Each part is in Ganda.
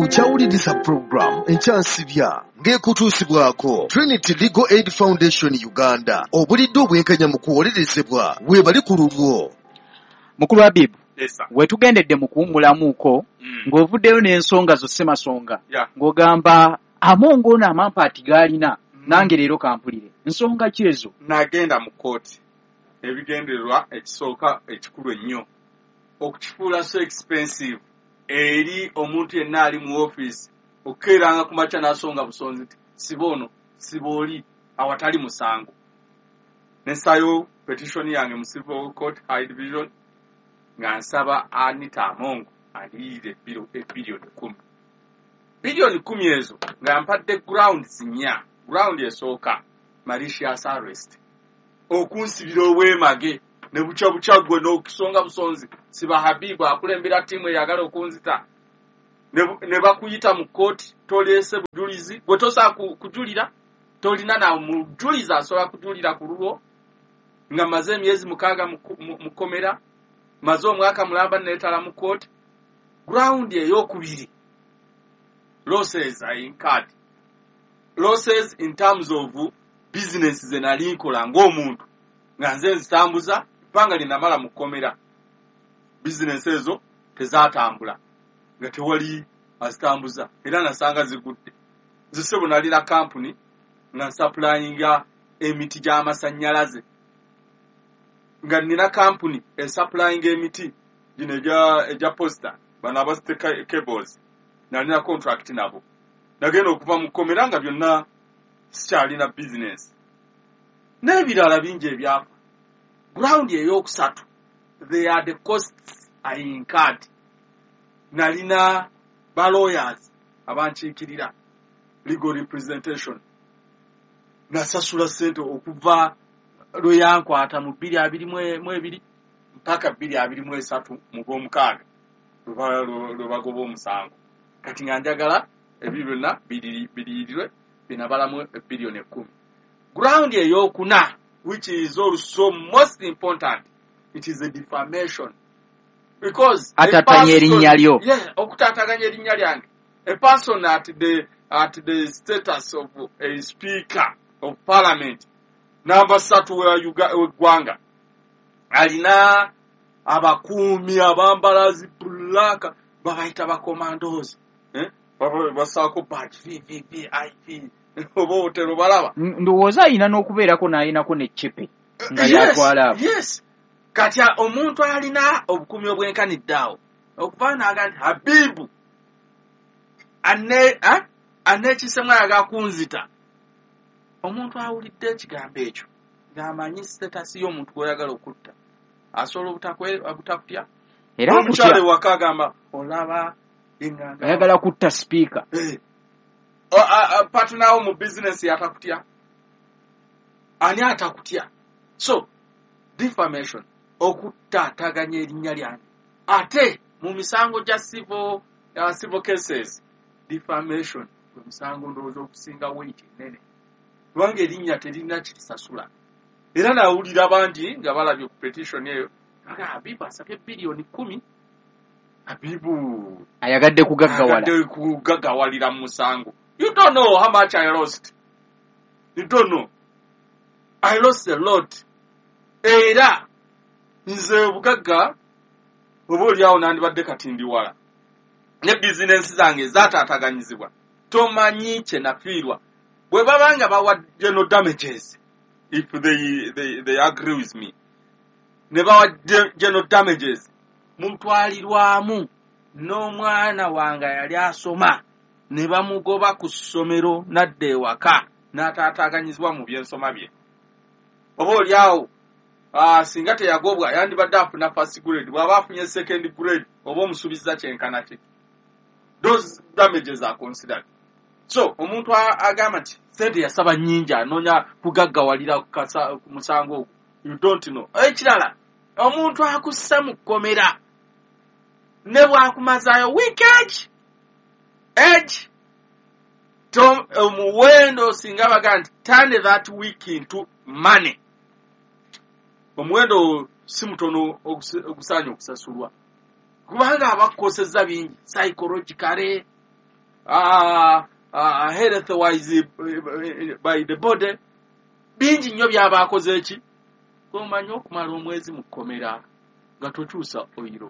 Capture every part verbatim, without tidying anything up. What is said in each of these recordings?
kyawuliriza program enkyansibya ng'ekutuusibwako Trinity Legal Aid Foundation Uganda obulidde obwenkanya mu kuwolerezebwa weebali ku lulwo. Mukulu Habibu, yes, wetugendedde mu kuwummulamuuko mm. ng'ovuddeyo n'ensonga zo ssemasonga yeah. ng'ogamba amongo ono amampaati gaalina mm. nange leero kampulire nsonga ki ezo? Nagenda mu kooti ebigendererwa ekisooka ekikulu ennyo okukifuula so expensive eri omuntu yenna ali mu ofiisi okukeeranga ku makya n'asonga busonzi ti siba ono siba oli awatali musango. Nessayo petition yange mu Civil Court High Division nga nsaba Anita Amongo aliyire ebbiliyoni kumi. Biliyoni kumi ezo nga mpadde grounds nnya. Ground esooka malicious arrest, okunsibira obwemage ne bucha bucha gwe n'okusonga busonzi siba Habibu akulembera tiimu eyagala okunzita ne bakuyita mu kooti toleese bujulizi gwe tosa kujulira tolina na mujulizi asobola kujulira ku lulwo nga maze emyezi mukaaga mukomera maze omwaka mulamba neetala mu kooti. Ground ey'okubiri losses are incurred. Losses in terms of business ze nali nkola ng'omuntu nga nze nzitambuza bbanga linamala mu kkomera business ezo tezaatambula nga tewali azitambuza era nasanga zigudde. Zisebo nalina company nga supplyinga emiti gy'amasannyalaze nga nina company esupplyinga emiti gino egya posta bano abasite cables nalina contract nabo. Nagenda okuva mu kkomera nga byonna sikyalina business n'ebirala bingi ebyafa. Ground ey'okusatu they are the costs I incurred. Nalina ba lawyers abankiikirira legal representation nasasula ssente okuva lwe yankwata mu bbiri abiri mu ebiri mpaka bbiri abiri mu esatu mu gw'omukaaga lwe bagoba omusango. Kati nga njagala ebyo byonna biriyirirwe binabalamu biliyoni ekkumi. Ground ey'okuna which is also most important, it is a defamation because atatanya erinnya lyo. Yeah, okutataganya erinnya lyange. A person at the at the status of a speaker of parliament number satu w'eggwanga alina abakuumi abambala zi black babayita ba commandos eh basaako badge V V V I P oba otero balaba ndowooza ayina n'okubeerako n'ayinako n'eccepe nga yatwala abo. Yes, kati omuntu alina obukuumi obwenkanidde awo okuva n'aga nti Habibu anneekisemu ayaga kunzita. Omuntu awulidde ekigambo ekyo ng'amanyi status y'omuntu gw'oyagala okutta asobola obutakutya era omukyala ewaka agamba olaba inganga ayagala kutta speaker. Eh. O a partner wo mu business yatakutya. Ani atakutya? So defamation okuttataganya erinnya lyange. Ate mu misango gya civil uh, civil cases defamation mu misango ndowooza okusinga weight nene. Lwange erinnya terina kirisasula. Era nawulira bangi nga balabye ku petition eyo aga Habibu asabye biliyoni kumi. Habibu ayagadde kugaggawala ayagadde kugaggawalira mu musango. You don't know how much I lost. You don't know. I lost a lot. Era nze obugagga oba oliawo nandibadde katindiwala ne business zange zataataganyizibwa tomanyi kye nafiirwa bwe babanga bawa general damages if they, they, they agree with me ne bawa general damages mutwalirwamu n'omwana wange yali asoma ne bamugoba ku ssomero nadde ewaka n'ataataganyizibwa mu byensoma bye. Oba oliawo ah singa teyagobwa yandibadde afuna first grade bw'aba afunye second grade oba omusuubiza kyenkana ki. Those damages are considered. So omuntu agamba nti sente yasaba nnyingi anoonya kugaggawalira ku musango ogwo. You don't know. Ekirala omuntu akussa mu kkomera ne bw'akumazaayo weekage age tom omuwendo singa baga nti turn that week into money. Omuwendo si mutono ogusaanya okusasulwa kubanga abakoseza bingi psychologically uh, uh, health wise by the body bingi nnyo byabaakoze eki omanyi okumala omwezi mu kkomera nga tokyusa oyiro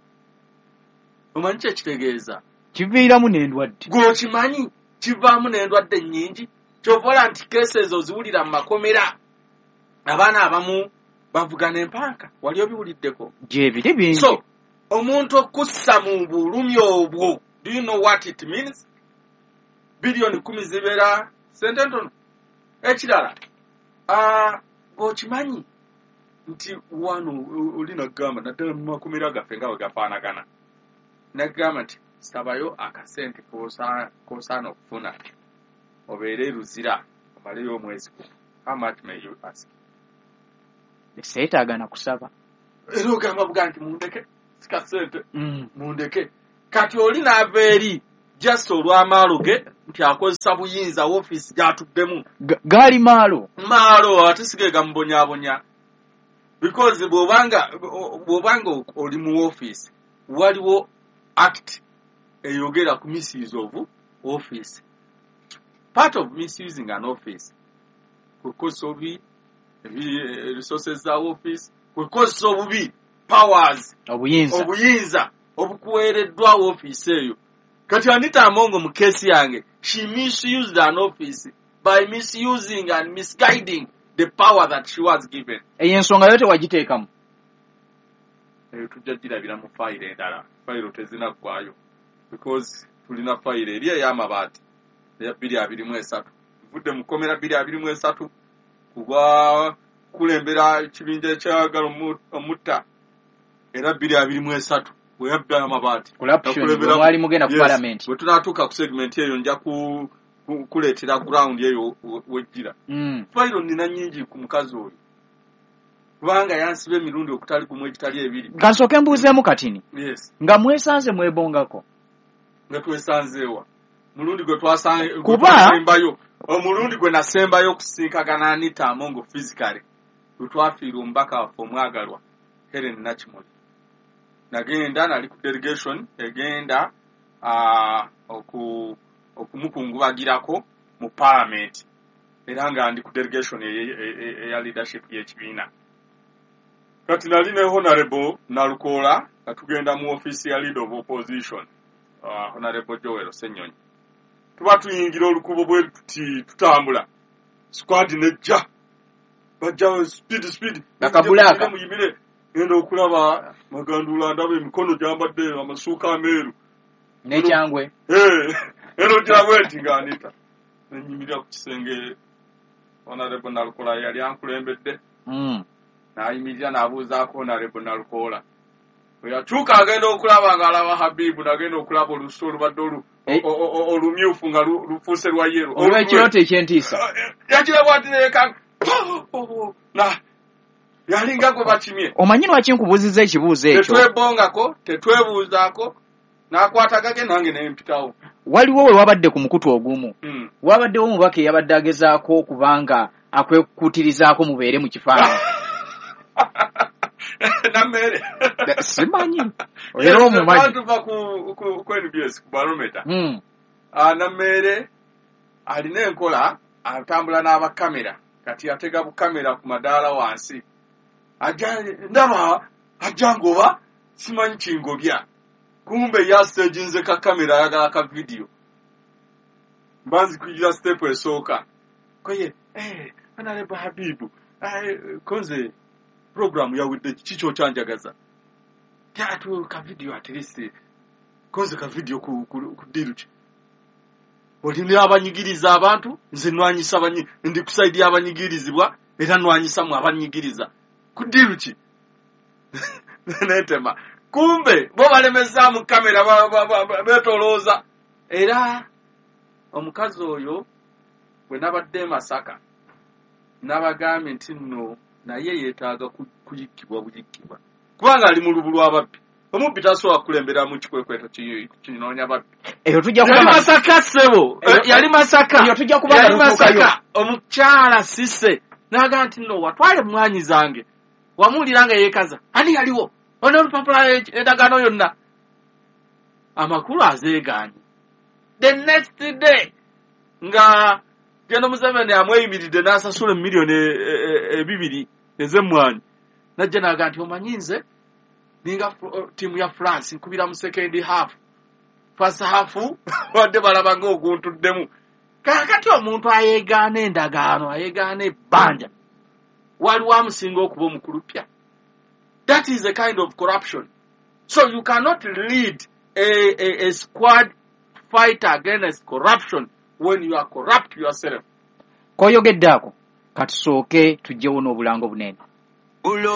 omanyi kyekitegeeza kiviiramu n'endwadde gw'okimanyi kivaamu n'endwadde nnyingi kyovola nti keesi ezo ziwulira mu makomera abaana abamu bavugana empanka wali obiwuliddeko gyebiri bingi so omuntu okussa mu bulumi obwo do you know what it means biliyoni kumi zibeera sente ntono ekirala uh, okimanyi nti wano oli nagamba naddala mu makomera gaffe nga bwe gafaanagana nagamba nti sabayo akasente k'osaana okufuna obeere ruzira omaleyo omwezi gumu how much may you ask seetaagana kusaba era ogamba buga nti mundeke sikasente mm. mundeke kati oli n'ava eri just olw'amaalo ge nti akozesa buyinza woofiisi gy'atuddemu gaali maalo maalo ate sige gamubonyaabonya because bw'obanga bw'obanga oli mu woofiisi waliwo act eyogera ku misuse of office part of misusing an office kukozesa obubi resources za office kukozesa obubi powers obuyinza obuyinza obukuweereddwa office eyo kati Anita Amongo mu case yange she misused an office by misusing and misguiding the power that she was given eyo ensonga yo tewagiteekamu eyo tujja girabira mu fayiro endala fayiro tezinaggwayo because tulina fayiro eri ey'amabaati eya bbiri abiri mu esatu vudde mu kkomera bbiri abiri mu esatu kuba kulembera ekibinja ekyagala omutta era bbiri abiri mu esatu weyabba amabaati mwali mugenda ku palamenti bwe tunaatuuka ku segmenti eyo nja kuleetera ground eyo wejjira fayiro nina nnyingi ku mukazi oyo kubanga yansiba emirundi okutali kumwe ekitali ebiri nga nsooke mbuuzeemu katini yes nga mwesanze mwebongako nga twesanzeewa mulundi gwe twasembayo omulundi gwe nasembayo okusinkagana Anita Amongo physically gwe twafiira omubaka waffe omwagalwa Helen Nakimuli nagenda nali ku delegation egenda okumukungubagirako mu parliament era nga ndi ku delegation eya leadership y'ekibiina kati nali ne honorable Nalukoola nga tugenda mu office ya leader of opposition uh, honorable Joel Senyonyi tuba tuyingira olukubo bwe tuti tutambula squad nejja bajja speed speed nakabulaka muyimire ngenda okulaba magandula ndaba emikono gyambadde amasuuka ameeru n'ekyangwe eh ero gyabwe tinga Anita nenyimirira ku kisenge honorable Nalukoola yali ankulembedde mm. nayimirira n'abuuzaako honorable Nalukoola oyakyuka agenda okulaba ng'alaba Habibu nagenda okulaba olusu olubadde olumyufu nga lufuuse lwa yero olw'ekirooto ekyentiisa yakirabwa ati neeka na yalinga gwe bakimye omanyi lwaki nkubuuzizza ekibuuzo ekyo tetwebongako tetwebuuzaako n'akwatagage nange nempitawo waliwo we wabadde ku mukutu ogumu hmm. wabaddewo omubaka eyabadde agezaako okubanga akwekutirizaako mubeere mu kifaananyi nammere simanyi era omumanyi tuva ku N B S ku barometer mm. uh, nammere alina enkola atambula n'abakamera kati atega bukamera ku madaala wansi ajja ndaba ajja ngoba simanyi kingobya kumbe ya stage nze ka kamera ayagala ka video mbanzi kugira step esooka koye eh honorable Habibu eh konze program yawudde kicho kyanjagaza kyatu ka video at least konze ka video ku ku diruki olini abanyigiriza abantu nze nwanyisa abanyi ndi kusaidia abanyigirizibwa era nwanyisa mu abanyigiriza ku diruki netema kumbe bo balemeza mu kamera betoloza era omukazi oyo bwe nabadde Masaka nabagambe nti nno naye yeetaaga kuyikkibwa buyikkibwa kubanga ali mu lubu lw'ababbi omubbi tasobola kulembera mu kikwekweto kinoonya babbi eyo tujja kuba Masaka ssebo yali Masaka eyo tujja kuba yali Masaka omukyala Sise naga nti nno watwale mwanyi zange wamuulira nga yeekaza ani yaliwo ono olupapula endagaano yonna amakulu azeegaanye the next day nga General Museveni amweyimiridde n'asasula miliyoni ebibiri ez'emmwanyi najja n'aga nti omanyi nze ninga tiimu ya France nkubira mu second half first half wadde balaba ng'oguntuddemu kakati omuntu ayeegaana endagaano ayeegaana ebbanja waliwo amusinga okuba omukulupya. That is a kind of corruption. So you cannot lead a, a, a squad fight against corruption when you are corrupt yourself. Koyogedde ako katusooke tujjewo n'obulango bunene.